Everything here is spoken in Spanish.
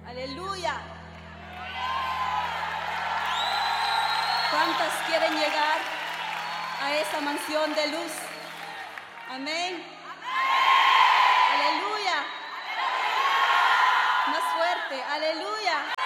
Aleluya. ¿Cuántas quieren llegar a esa mansión de luz? Amén. Aleluya. Más fuerte. Aleluya.